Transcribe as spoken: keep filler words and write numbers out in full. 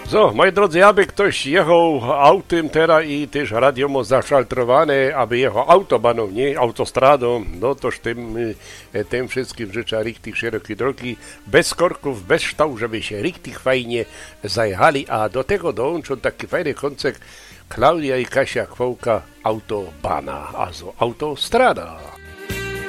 So, moi drodzy, aby ktoś jechał autem teraz i też radio ma zaszaltrowane, aby jechał autobaną, nie autostradą, no toż tym, tym wszystkim życzę richtig szerokiej drogi, bez korków, bez ształ, żeby się richtig fajnie zajechali, a do tego dołączą taki fajny koncert Klaudia i Kasia Kwołka, Autobana, also autostrada.